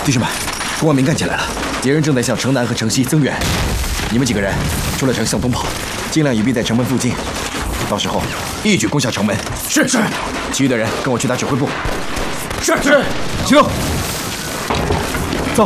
弟兄们，公安民干起来了，敌人正在向城南和城西增援。你们几个人出了城向东跑，尽量隐蔽在城门附近，到时候一举攻下城门。是。其余的人跟我去打指挥部。是。行动。走。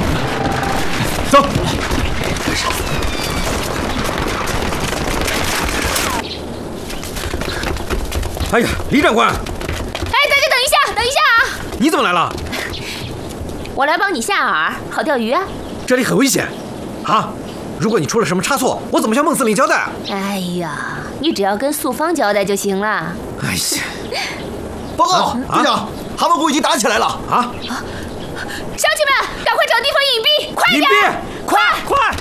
哎呀，李长官！ 哎，大家等一下啊！ 你怎么来了？ 我来帮你下饵，好钓鱼啊。 这里很危险，啊！如果你出了什么差错，我怎么向孟司令交代啊？ 哎呀，你只要跟素芳交代就行了。 哎呀！ 报告，队长，蛤蟆谷已经打起来了啊！ 乡亲们，赶快找地方隐蔽，快点！ 隐蔽，快！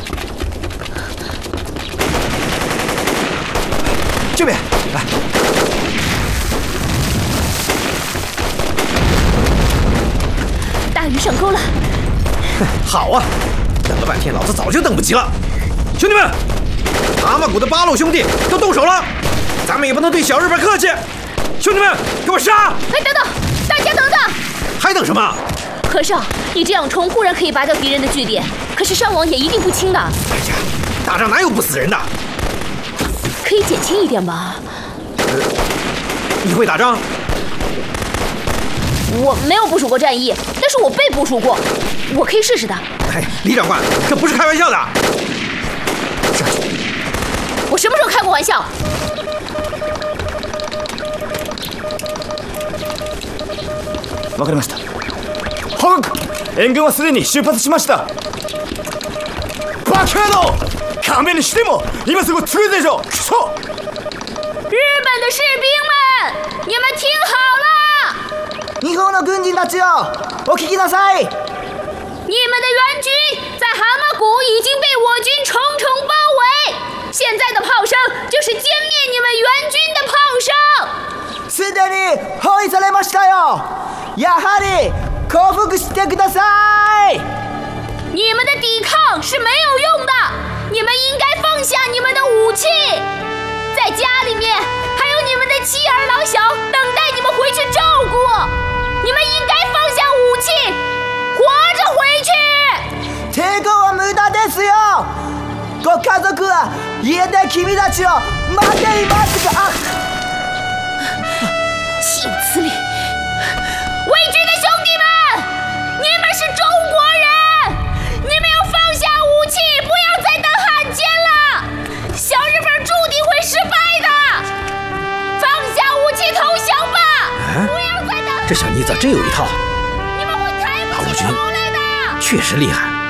这边来。 大鱼上钩了。 好啊，等了半天，老子早就等不及了。兄弟们，蛤蟆谷的8路兄弟都动手了，咱们也不能对小日本客气。兄弟们，给我杀！ 哎，等等，大家等等！ 还等什么？ 和尚，你这样冲固然可以拔掉敌人的据点，可是伤亡也一定不轻的。 哎呀，打仗哪有不死人的？ 可以减轻一点吧？ 你会打仗？ 我没有部署过战役，但是我被部署过，我可以试试的。 哎，李长官，这不是开玩笑的。上去！ 我什么时候开过玩笑？ わかりました。本部、援軍はすでに出発しました。バカ野郎！勘弁にしても今すぐ着くでしょ！クソ！ 日本的士兵们，你们听好了！ 日本の軍人たちよ，お聞きなさい！ 你们的援军在蛤蟆谷已经被我军重重包围，现在的炮声就是歼灭你们援军的炮声。 すでに包囲されましたよ。やはり降伏してください。 你们的抵抗是没有用的，你们应该放下你们的武器。在家里面还有你们的妻儿老小等待你们回去照顾，你们应该放下武器，活着回去。 抵抗は無駄ですよ。ご家族は家で君たちを待っていますが。 岂有此理！伪军的兄弟们，你们是中国人，你们要放下武器，不要再当汉奸了。小日本注定会失败的，放下武器投降吧！不要再当汉奸了。 这小妮子真有一套， 你们会抬不起头来的。 确实厉害。